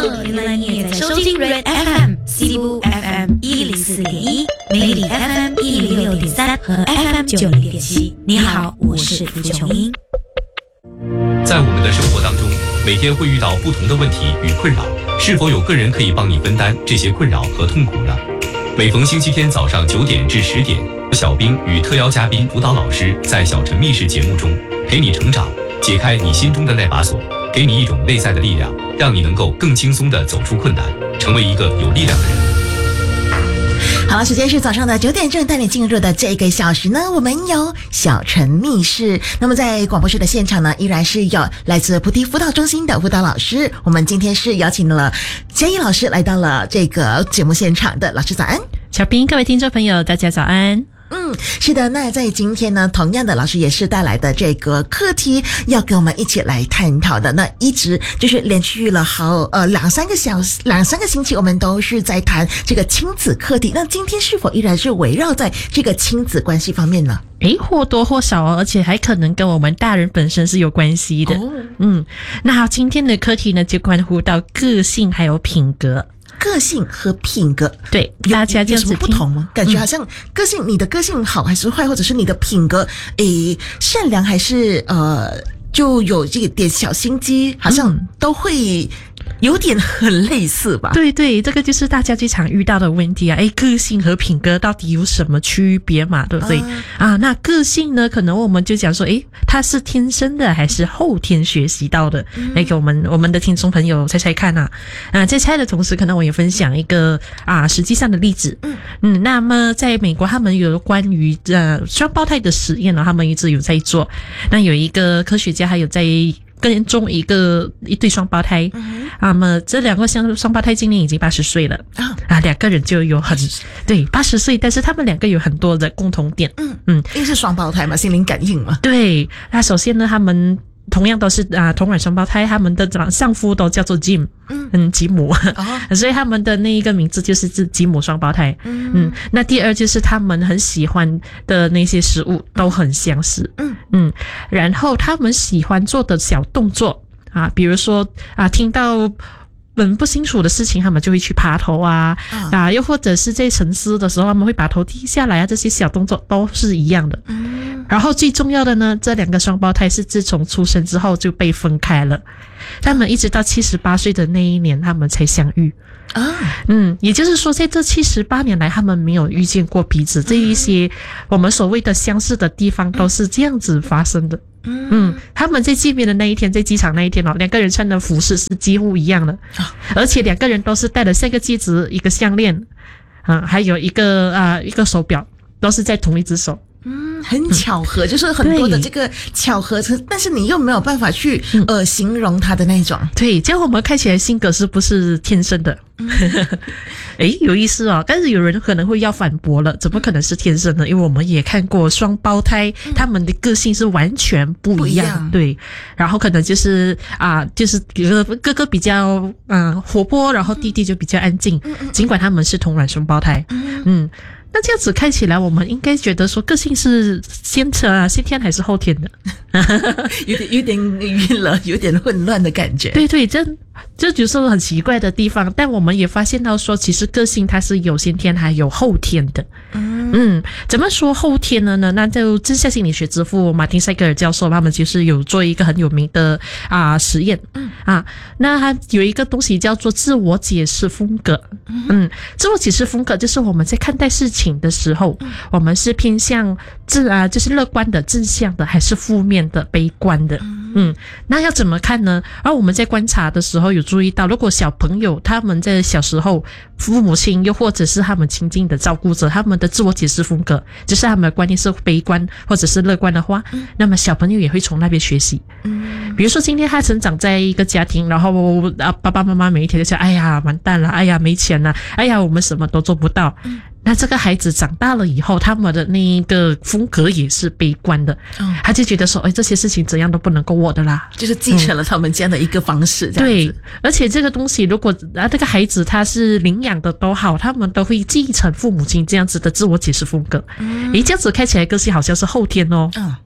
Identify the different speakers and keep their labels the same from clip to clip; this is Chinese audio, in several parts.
Speaker 1: 原来你也在收听 Red FM、西部 FM 104.1、美丽 FM 106.3和 FM 90.7。你好，我是付琼英。
Speaker 2: 在我们的生活当中，每天会遇到不同的问题与困扰，是否有个人可以帮你分担这些困扰和痛苦呢？每逢星期天早上9点至10点，小兵与特邀嘉宾辅导老师在小陈密室节目中陪你成长，解开你心中的那把锁，给你一种内在的力量，让你能够更轻松地走出困难，成为一个有力量的人。
Speaker 3: 好了，时间是早上的9点正，带你进入的这个小时呢，我们有小陈密室。那么在广播室的现场呢，依然是有来自菩提辅导中心的辅导老师。我们今天是邀请了嘉义老师来到了这个节目现场的。老师早安。
Speaker 4: 小兵，各位听众朋友大家早安。
Speaker 3: 是的，那在今天呢，同样的老师也是带来的这个课题要跟我们一起来探讨的。那一直就是连续了两三个星期，我们都是在谈这个亲子课题。那今天是否依然是围绕在这个亲子关系方面呢？
Speaker 4: 或多或少而且还可能跟我们大人本身是有关系的。那好，今天的课题呢就关乎到个性还有品格。
Speaker 3: 个性和品格，对，
Speaker 4: 大家这样子
Speaker 3: 有什么不同吗？感觉好像个性，你的个性好还是坏，或者是你的品格，善良还是就有这个点小心机，好像都会有点很类似吧？
Speaker 4: 对对，这个就是大家最常遇到的问题啊！个性和品格到底有什么区别嘛？对不对？那个性呢，可能我们就讲说，它是天生的还是后天学习到的？来给我们的听众朋友猜猜看啊！在猜的同时，可能我也分享一个实际上的例子。那么在美国，他们有关于双胞胎的实验呢，他们一直有在做。那有一个科学家还有在跟踪一对双胞胎，那么这两个双胞胎今年已经80岁了两个人就有对80岁，但是他们两个有很多的共同点。因
Speaker 3: 为是双胞胎嘛，心灵感应嘛。
Speaker 4: 对，那首先呢，他们同样都是同卵双胞胎，他们的丈夫都叫做 Jim， 吉姆，所以他们的那一个名字就是吉姆双胞胎。那第二就是他们很喜欢的那些食物都很相似。然后他们喜欢做的小动作比如说听到不清楚的事情，他们就会去爬头又或者是在沉思的时候，他们会把头低下来这些小动作都是一样的。然后最重要的呢，这两个双胞胎是自从出生之后就被分开了，他们一直到78岁的那一年，他们才相遇。也就是说，在这78年来，他们没有遇见过彼此。这一些我们所谓的相似的地方，都是这样子发生的。他们在见面的那一天，在机场那一天两个人穿的服饰是几乎一样的，而且两个人都是戴了3个戒指、1个项链，还有一个手表，都是在同一只手。
Speaker 3: 很巧合，就是很多的这个巧合，但是你又没有办法去形容它的那种。
Speaker 4: 对，这样我们看起来性格是不是天生的？有意思但是有人可能会要反驳了，怎么可能是天生的？因为我们也看过双胞胎，他们的个性是完全不一样。对，然后可能就是就是哥哥比较活泼，然后弟弟就比较安静，尽管他们是同卵双胞胎。那这样子看起来，我们应该觉得说个性是先天还是后天的？
Speaker 3: 有点晕了，有点混乱的感觉。
Speaker 4: 对对，这就是很奇怪的地方。但我们也发现到说，其实个性它是有先天还有后天的。怎么说后天呢？那就正向心理学之父马丁塞格尔教授，他们其实有做一个很有名的实验。那他有一个东西叫做自我解释风格。自我解释风格就是我们在看待事情的时候，我们是偏向就是乐观的、正向的，还是负面的、悲观的？那要怎么看呢？而我们在观察的时候有注意到，如果小朋友他们在小时候，父母亲又或者是他们亲近的照顾者，他们的自我解释风格就是他们的观念是悲观或者是乐观的话，那么小朋友也会从那边学习。比如说今天他成长在一个家庭，然后爸爸妈妈每一天就讲，哎呀完蛋了，哎呀没钱了，哎呀我们什么都做不到。那这个孩子长大了以后，他们的那一个风格也是悲观的。他就觉得说，这些事情怎样都不能够我的啦，
Speaker 3: 就是继承了他们这样的一个方式。这样子。
Speaker 4: 对，而且这个东西如果这个孩子他是领养的都好，他们都会继承父母亲这样子的自我解释风格。这样子看起来个性好像是后天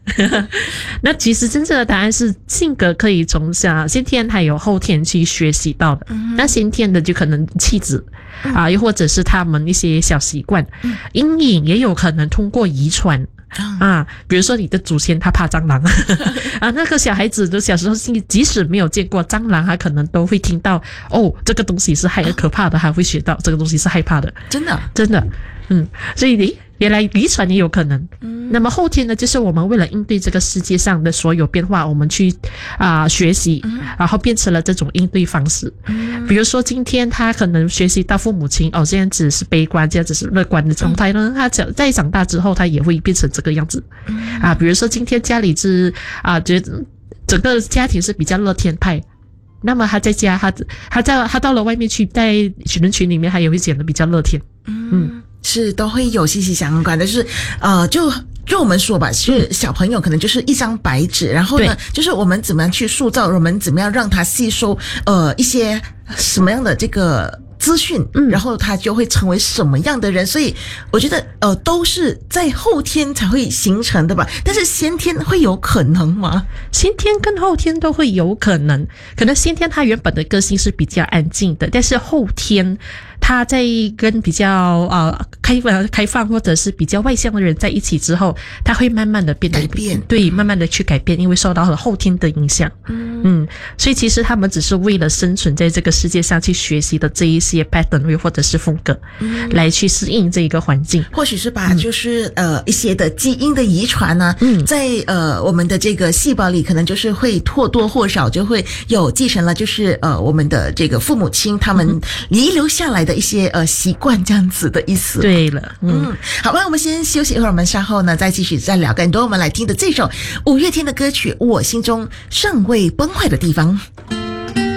Speaker 4: 那其实真正的答案是性格可以从先天还有后天去学习到的。那先天的就可能气质又或者是他们一些小习惯，阴影也有可能通过遗传。比如说你的祖先他怕蟑螂那个小孩子的小时候即使没有见过蟑螂，他可能都会听到这个东西是可怕的，还会学到这个东西是害怕的，真的。所以原来遗传也有可能。那么后天呢，就是我们为了应对这个世界上的所有变化，我们去学习，然后变成了这种应对方式。比如说今天他可能学习到父母亲这样子是悲观，这样子是乐观的状态呢，他在长大之后他也会变成这个样子。比如说今天家里是觉得整个家庭是比较乐天派，那么他在家他到了外面去，在人群里面他也会显得比较乐天。
Speaker 3: 是都会有息息相关的，就是就我们说吧，是小朋友可能就是一张白纸，然后呢，就是我们怎么样去塑造，我们怎么样让他吸收一些什么样的这个资讯，然后他就会成为什么样的人。所以我觉得都是在后天才会形成的吧。但是先天会有可能吗？
Speaker 4: 先天跟后天都会有可能先天他原本的个性是比较安静的，但是后天他在跟比较开放或者是比较外向的人在一起之后，他会慢慢的改变，对，慢慢的去改变，因为受到了后天的影响。所以其实他们只是为了生存在这个世界上去学习的这一些 pattern 或者是风格，来去适应这一个环境。
Speaker 3: 或许是把就是一些的基因的遗传呢，在我们的这个细胞里，可能就是会或多或少就会有继承了，就是我们的这个父母亲他们遗留下来的一些习惯，这样子的意思。
Speaker 4: 对了，
Speaker 3: 好吧，我们先休息一会儿，我们稍后呢再继续再聊更多。我们来听的这首五月天的歌曲《我心中尚未崩坏的地方》。